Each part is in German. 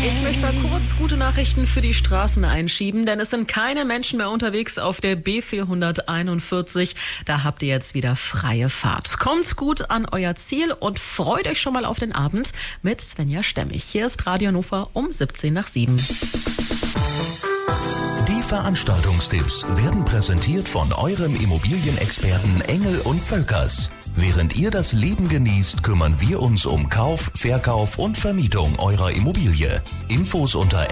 Ich möchte mal kurz gute Nachrichten für die Straßen einschieben, denn es sind keine Menschen mehr unterwegs auf der B441. Da habt ihr jetzt wieder freie Fahrt. Kommt gut an euer Ziel und freut euch schon mal auf den Abend mit Svenja Stemmig. Hier ist Radio Hannover um 7:17. Die Veranstaltungstipps werden präsentiert von eurem Immobilienexperten Engel und Völkers. Während ihr das Leben genießt, kümmern wir uns um Kauf, Verkauf und Vermietung eurer Immobilie. Infos unter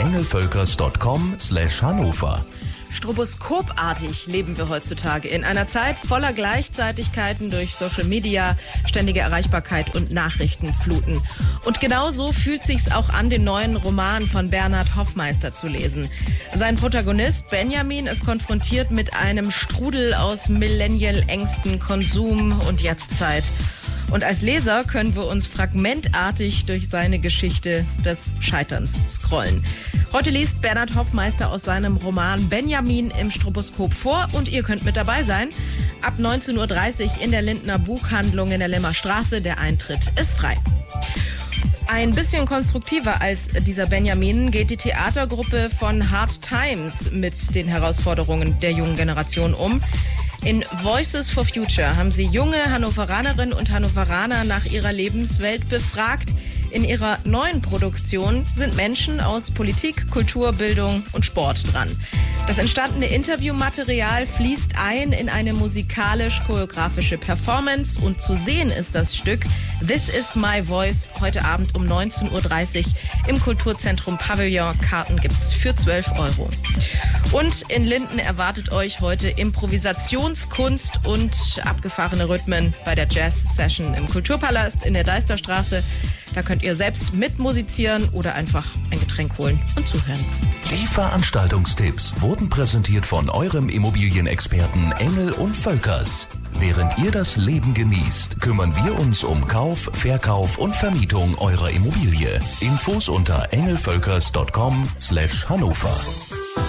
engelvölkers.com/Hannover. Stroboskopartig leben wir heutzutage in einer Zeit voller Gleichzeitigkeiten durch Social Media, ständige Erreichbarkeit und Nachrichtenfluten. Und genau so fühlt sich's auch an, den neuen Roman von Bernhard Hoffmeister zu lesen. Sein Protagonist Benjamin ist konfrontiert mit einem Strudel aus Millennial-Ängsten, Konsum und Jetztzeit. Und als Leser können wir uns fragmentartig durch seine Geschichte des Scheiterns scrollen. Heute liest Bernhard Hoffmeister aus seinem Roman Benjamin im Stroboskop vor und ihr könnt mit dabei sein. Ab 19:30 Uhr in der Lindner Buchhandlung in der Lemmer Straße. Der Eintritt ist frei. Ein bisschen konstruktiver als dieser Benjamin geht die Theatergruppe von Hard Times mit den Herausforderungen der jungen Generation um. In Voices for Future haben sie junge Hannoveranerinnen und Hannoveraner nach ihrer Lebenswelt befragt. In ihrer neuen Produktion sind Menschen aus Politik, Kultur, Bildung und Sport dran. Das entstandene Interviewmaterial fließt ein in eine musikalisch-choreografische Performance und zu sehen ist das Stück This is my voice heute Abend um 19:30 Uhr im Kulturzentrum Pavillon. Karten gibt's für 12 €. Und in Linden erwartet euch heute Improvisationskunst und abgefahrene Rhythmen bei der Jazz-Session im Kulturpalast in der Deisterstraße. Da könnt ihr selbst mitmusizieren oder einfach ein Getränk holen und zuhören. Die Veranstaltungstipps wurden präsentiert von eurem Immobilienexperten Engel und Völkers. Während ihr das Leben genießt, kümmern wir uns um Kauf, Verkauf und Vermietung eurer Immobilie. Infos unter engelvölkers.com/Hannover.